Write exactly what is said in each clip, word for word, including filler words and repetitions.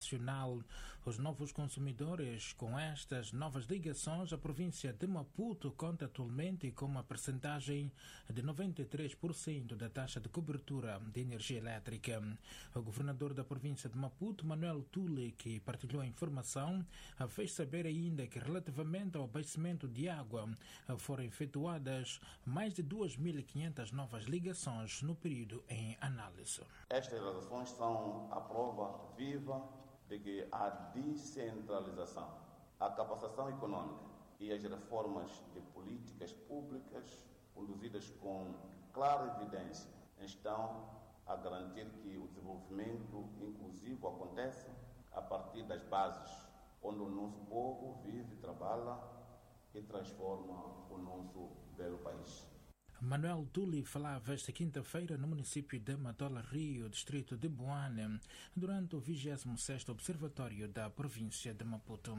internacional. Os novos consumidores, com estas novas ligações, a província de Maputo conta atualmente com uma percentagem de noventa e três por cento da taxa de cobertura de energia elétrica. O governador da província de Maputo, Manuel Tuli, que partilhou a informação, fez saber ainda que relativamente ao abastecimento de água foram efetuadas mais de duas mil e quinhentas novas ligações no período em análise. Estas realizações são a prova viva de que a descentralização, a capacitação econômica e as reformas de políticas públicas conduzidas com clara evidência estão a garantir que o desenvolvimento inclusivo acontece a partir das bases, onde o nosso povo vive, trabalha e transforma o nosso belo país. Manuel Tuli falava esta quinta-feira no município de Matola Rio, distrito de Boane, durante o vigésimo sexto Observatório da província de Maputo.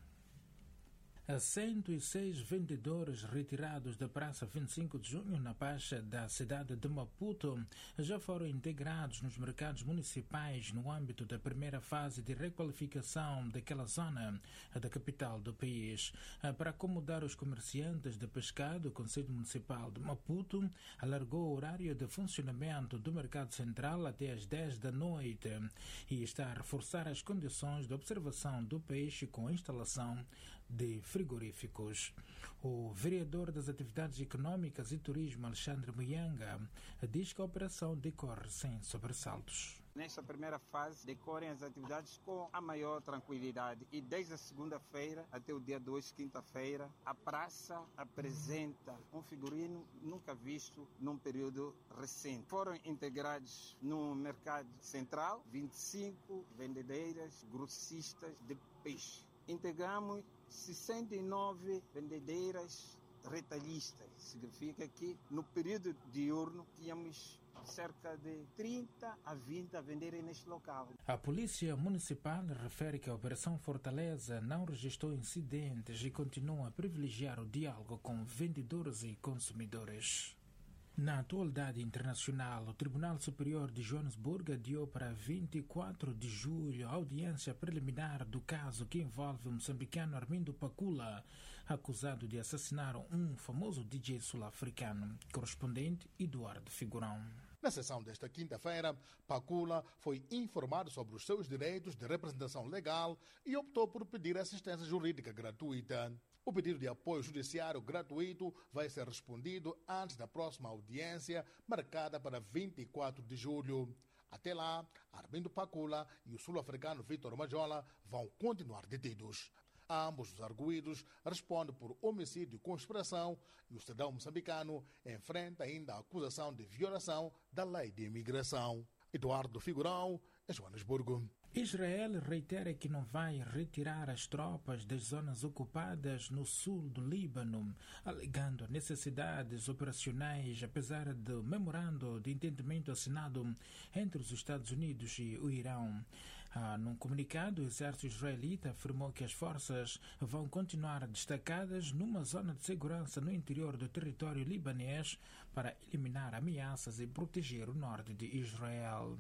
cento e seis vendedores retirados da Praça vinte e cinco de junho na Baixa da cidade de Maputo já foram integrados nos mercados municipais no âmbito da primeira fase de requalificação daquela zona da capital do país. Para acomodar os comerciantes de pescado, o Conselho Municipal de Maputo alargou o horário de funcionamento do mercado central até às dez da noite e está a reforçar as condições de observação do peixe com a instalação de frigoríficos. O vereador das Atividades Econômicas e Turismo, Alexandre Muyanga, diz que a operação decorre sem sobressaltos. Nesta primeira fase, decorrem as atividades com a maior tranquilidade e desde a segunda-feira até o dia dois, quinta-feira, a praça apresenta um figurino nunca visto num período recente. Foram integrados no mercado central vinte e cinco vendedeiras grossistas de peixe. Integramos sessenta e nove vendedeiras retalhistas. Significa que no período diurno tínhamos cerca de trinta a vinte a venderem neste local. A Polícia Municipal refere que a Operação Fortaleza não registrou incidentes e continua a privilegiar o diálogo com vendedores e consumidores. Na atualidade internacional, o Tribunal Superior de Joanesburgo adiou para vinte e quatro de julho a audiência preliminar do caso que envolve o moçambicano Armindo Pacula, acusado de assassinar um famoso D J sul-africano. Correspondente Eduardo Figurão. Na sessão desta quinta-feira, Pacula foi informado sobre os seus direitos de representação legal e optou por pedir assistência jurídica gratuita. O pedido de apoio judiciário gratuito vai ser respondido antes da próxima audiência, marcada para vinte e quatro de julho. Até lá, Armindo Pacula e o sul-africano Vitor Majola vão continuar detidos. Ambos os arguidos respondem por homicídio e conspiração e o cidadão moçambicano enfrenta ainda a acusação de violação da lei de imigração. Eduardo Figurão, em Joanesburgo. Israel reitera que não vai retirar as tropas das zonas ocupadas no sul do Líbano, alegando necessidades operacionais, apesar do memorando de entendimento assinado entre os Estados Unidos e o Irão. Ah, num comunicado, o exército israelita afirmou que as forças vão continuar destacadas numa zona de segurança no interior do território libanês para eliminar ameaças e proteger o norte de Israel.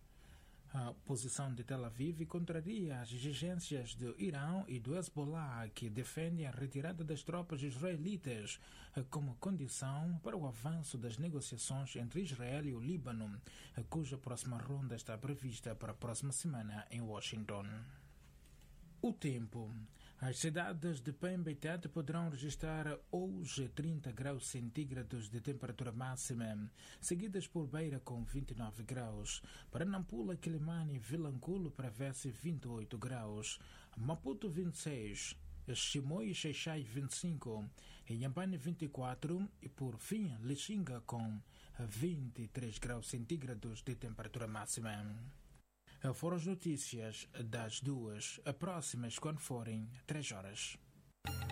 A posição de Tel Aviv contraria as exigências do Irão e do Hezbollah, que defendem a retirada das tropas israelitas como condição para o avanço das negociações entre Israel e o Líbano, cuja próxima ronda está prevista para a próxima semana em Washington. O tempo. As cidades de Pemba e Tete poderão registrar hoje trinta graus centígrados de temperatura máxima, seguidas por Beira com vinte e nove graus. Para Nampula, Quilimane e Vilanculo prevê-se vinte e oito graus. Maputo vinte e seis. Chimoio e Xaixai vinte e cinco, Inhambane vinte e quatro e por fim Lixinga com vinte e três graus centígrados de temperatura máxima. Foram as notícias das duas, próximas quando forem três horas.